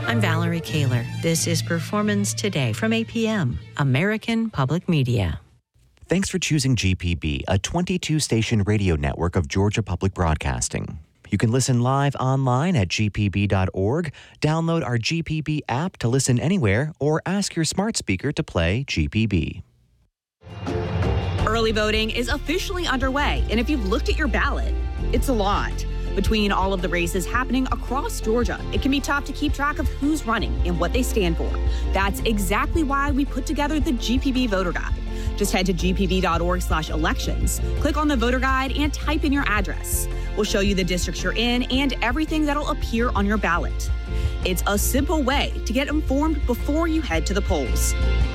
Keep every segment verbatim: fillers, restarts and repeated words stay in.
I'm Valerie Kaler. This is Performance Today from A P M, American Public Media. Thanks for choosing G P B, a twenty-two station radio network of Georgia Public Broadcasting. You can listen live online at g p b dot org, download our G P B app to listen anywhere, or ask your smart speaker to play G P B. Early voting is officially underway, and if you've looked at your ballot, it's a lot. Between all of the races happening across Georgia, it can be tough to keep track of who's running and what they stand for. That's exactly why we put together the G P B Voter Guide. Just head to g p b dot org slash elections, click on the voter guide, and type in your address. We'll show you the districts you're in and everything that'll appear on your ballot. It's a simple way to get informed before you head to the polls.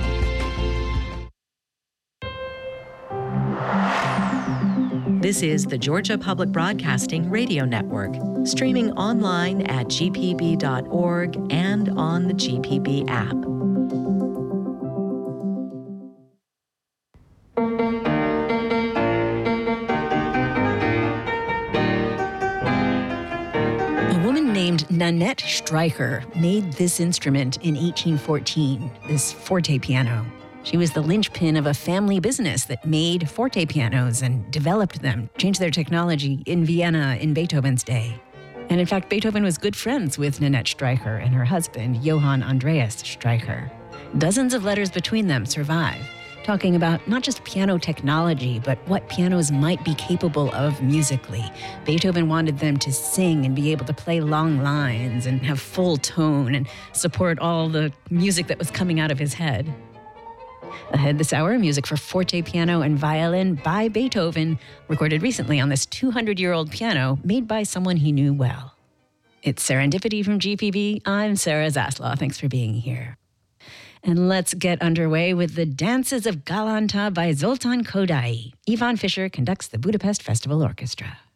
This is the Georgia Public Broadcasting Radio Network, streaming online at g p b dot org and on the G P B app. A woman named Nanette Streicher made this instrument in eighteen fourteen, this forte piano. She was the linchpin of a family business that made forte pianos and developed them, changed their technology in Vienna in Beethoven's day. And in fact, Beethoven was good friends with Nanette Streicher and her husband, Johann Andreas Streicher. Dozens of letters between them survive, talking about not just piano technology, but what pianos might be capable of musically. Beethoven wanted them to sing and be able to play long lines and have full tone and support all the music that was coming out of his head. Ahead this hour, music for forte piano and violin by Beethoven, recorded recently on this two hundred year old piano made by someone he knew well. It's Serendipity from G P B. I'm Sarah Zaslaw. Thanks for being here. And let's get underway with the Dances of Galanta by Zoltan Kodály. Ivan Fischer conducts the Budapest Festival Orchestra.